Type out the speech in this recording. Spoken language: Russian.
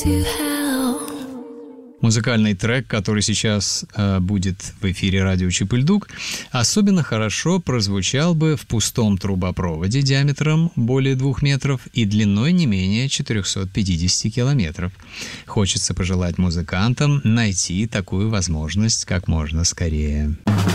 Музыкальный трек, который сейчас будет в эфире радио Чип-и-Ль-Дук, особенно хорошо прозвучал бы в пустом трубопроводе диаметром более 2 метров и длиной не менее 450 километров. Хочется пожелать музыкантам найти такую возможность как можно скорее.